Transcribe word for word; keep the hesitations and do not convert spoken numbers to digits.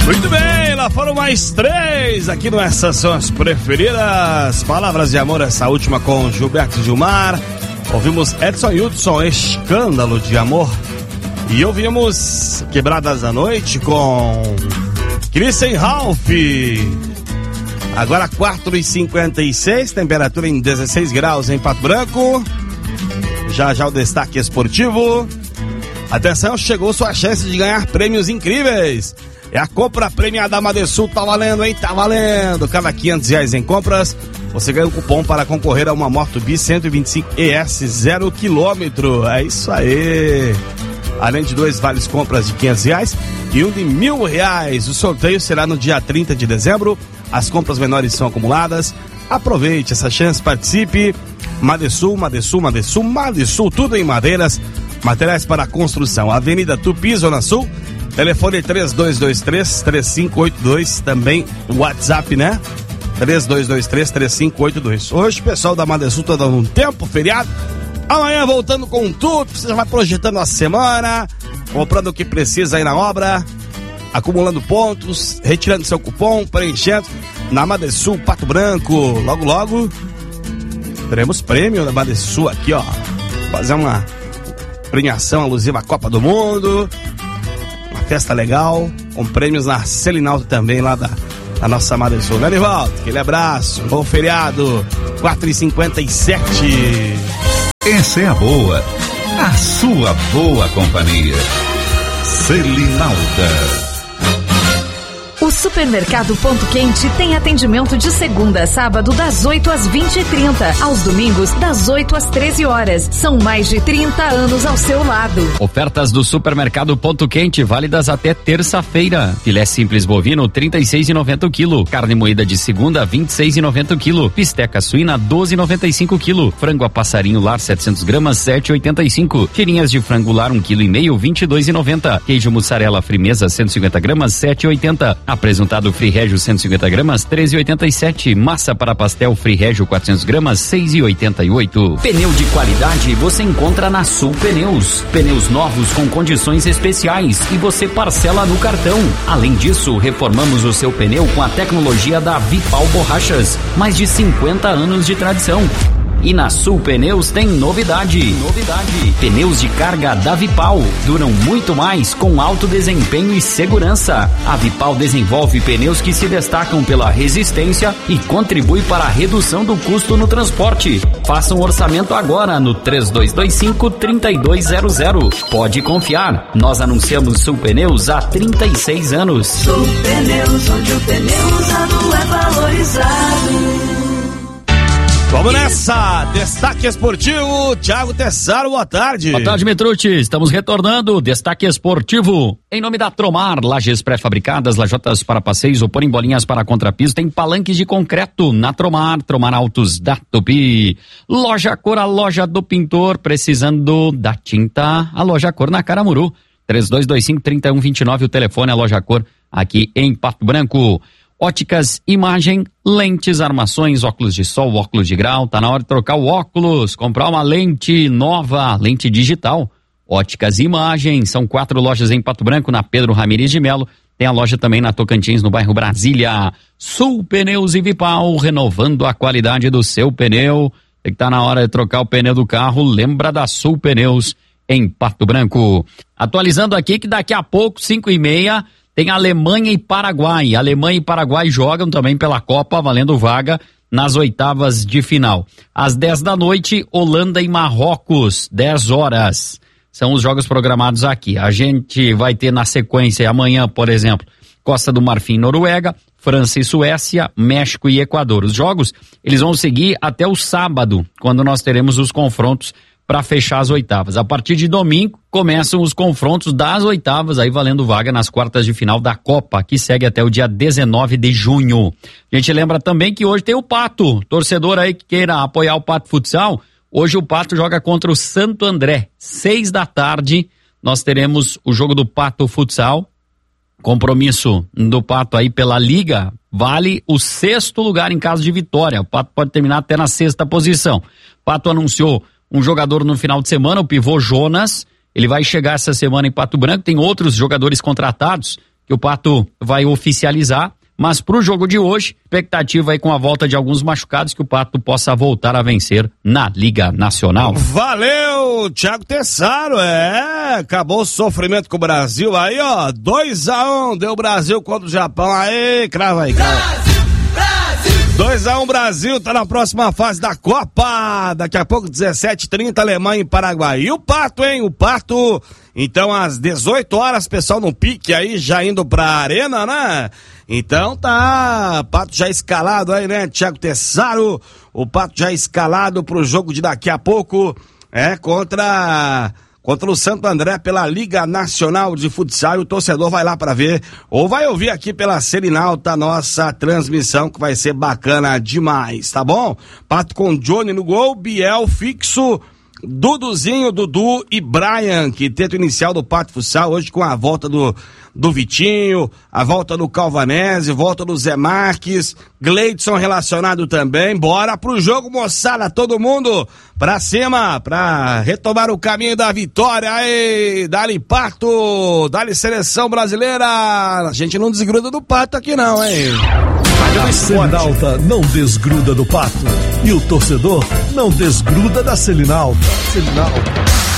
Muito bem, lá foram mais três aqui no Essas São as Preferidas. Palavras de amor, essa última com Gilberto Gilmar. Ouvimos Edson Hudson, Escândalo de Amor. E ouvimos Quebradas da Noite com Christian Ralph. Agora quatro e cinquenta e seis, temperatura em dezesseis graus em Pato Branco. Já já o destaque esportivo. Atenção, chegou sua chance de ganhar prêmios incríveis. É a compra premiada Madesul, tá valendo, hein? Tá valendo. Cada quinhentos reais em compras, você ganha um cupom para concorrer a uma Moto B cento e vinte e cinco E S zero quilômetro. É isso aí. Além de dois vales compras de quinhentos reais e um de mil reais. O sorteio será no dia trinta de dezembro. As compras menores são acumuladas. Aproveite essa chance, participe. Madesul, Madesul, Madesul, Madesul, tudo em madeiras, materiais para construção. Avenida Tupi, Zona Sul. Telefone três dois dois três, três cinco oito dois, também o WhatsApp, né? três dois dois três, três cinco oito dois. Hoje o pessoal da Madesul tá dando um tempo, feriado. Amanhã voltando com tudo, você já vai projetando a semana, comprando o que precisa aí na obra, acumulando pontos, retirando seu cupom, preenchendo na Madesul Pato Branco. Logo, logo, teremos prêmio da Madesul aqui, ó. Fazer uma premiação alusiva à Copa do Mundo. Festa legal, com prêmios na Selinalto também, lá da, da nossa Madesul, né, Nivaldo? Aquele abraço, um bom feriado, quatro e cinquenta e sete. Essa é a boa, a sua boa companhia. Selinalta. O Supermercado Ponto Quente tem atendimento de segunda a sábado das oito às vinte e trinta, aos domingos das oito às treze horas. São mais de trinta anos ao seu lado. Ofertas do Supermercado Ponto Quente válidas até terça-feira. Filé simples bovino trinta e seis reais e noventa centavos o quilo. Carne moída de segunda vinte e seis reais e noventa centavos o quilo. Bisteca suína doze reais e noventa e cinco centavos o quilo. Frango a passarinho lar setecentos gramas sete reais e oitenta e cinco centavos. Tirinhas de frango lar um quilo e meio vinte e dois reais e noventa centavos. Queijo mussarela frimeza cento e cinquenta gramas sete reais e oitenta centavos. Apresentado Free Régio cento e cinquenta gramas, treze reais e oitenta e sete centavos. Massa para pastel Free Régio quatrocentos gramas, seis reais e oitenta e oito centavos. Pneu de qualidade você encontra na Sul Pneus. Pneus novos com condições especiais e você parcela no cartão. Além disso, reformamos o seu pneu com a tecnologia da Vipal Borrachas. Mais de cinquenta anos de tradição. E na Sul Pneus tem novidade. Novidade. Pneus de carga da Vipal duram muito mais com alto desempenho e segurança. A Vipal desenvolve pneus que se destacam pela resistência e contribui para a redução do custo no transporte. Faça um orçamento agora no três dois dois cinco, três dois zero zero. Pode confiar, nós anunciamos Sul Pneus há trinta e seis anos. Sul Pneus, onde o pneu usado é valorizado. Vamos nessa! Destaque esportivo, Thiago Tessaro, boa tarde. Boa tarde, Mitrucci. Estamos retornando. Destaque esportivo. Em nome da Tromar, lajes pré-fabricadas, lajotas para passeios ou porem bolinhas para contrapiso, tem palanques de concreto na Tromar, Tromar Autos da Tupi. Loja Cor, a loja do pintor, precisando da tinta, a Loja Cor na Caramuru. três dois dois cinco, três um dois nove, o telefone, a Loja Cor, aqui em Pato Branco. Óticas Imagem, lentes, armações, óculos de sol, óculos de grau, tá na hora de trocar o óculos, comprar uma lente nova, lente digital. Óticas Imagem, são quatro lojas em Pato Branco, na Pedro Ramires de Melo, tem a loja também na Tocantins, no bairro Brasília. Sul Pneus e Vipal, renovando a qualidade do seu pneu. Tem que estar na hora de trocar o pneu do carro, lembra da Sul Pneus em Pato Branco. Atualizando aqui que daqui a pouco, cinco e meia, tem Alemanha e Paraguai. Alemanha e Paraguai jogam também pela Copa, valendo vaga nas oitavas de final. Às dez da noite, Holanda e Marrocos, dez horas. São os jogos programados aqui. A gente vai ter na sequência amanhã, por exemplo, Costa do Marfim e Noruega, França e Suécia, México e Equador. Os jogos, eles vão seguir até o sábado, quando nós teremos os confrontos para fechar as oitavas. A partir de domingo, começam os confrontos das oitavas, aí valendo vaga nas quartas de final da Copa, que segue até o dia dezenove de junho. A gente lembra também que hoje tem o Pato, torcedor aí que queira apoiar o Pato Futsal, hoje o Pato joga contra o Santo André, seis da tarde, nós teremos o jogo do Pato Futsal, compromisso do Pato aí pela Liga, vale o sexto lugar em caso de vitória, o Pato pode terminar até na sexta posição. O Pato anunciou um jogador no final de semana, o pivô Jonas, ele vai chegar essa semana em Pato Branco, tem outros jogadores contratados que o Pato vai oficializar. Mas pro jogo de hoje, expectativa aí com a volta de alguns machucados que o Pato possa voltar a vencer na Liga Nacional. Valeu, Thiago Tessaro, é, acabou o sofrimento com o Brasil aí, ó, dois a um, deu o Brasil contra o Japão, aí, crava aí, crava. Brasil, Brasil! dois a um Brasil, tá na próxima fase da Copa, daqui a pouco dezessete e trinta, Alemanha e Paraguai. E o Pato, hein, o Pato, então às dezoito horas, pessoal no pique aí, já indo pra arena, né? Então tá, Pato já escalado aí, né, Thiago Tessaro, o Pato já escalado pro jogo de daqui a pouco, é, contra, contra o Santo André pela Liga Nacional de Futsal, e o torcedor vai lá pra ver, ou vai ouvir aqui pela Selinalta, nossa transmissão, que vai ser bacana demais, tá bom? Pato com Johnny no gol, Biel fixo, Duduzinho, Dudu e Brian, que tenta o inicial do Pato Futsal, hoje com a volta do, do Vitinho, a volta do Calvanese, volta do Zé Marques, Gleidson relacionado também. Bora pro jogo, moçada, todo mundo pra cima, pra retomar o caminho da vitória. Aí, dá-lhe Pato, dá-lhe Seleção Brasileira. A gente não desgruda do Pato aqui não, hein? A Selinalta não desgruda do Pato e o torcedor não desgruda da Selinalta. Selinalta.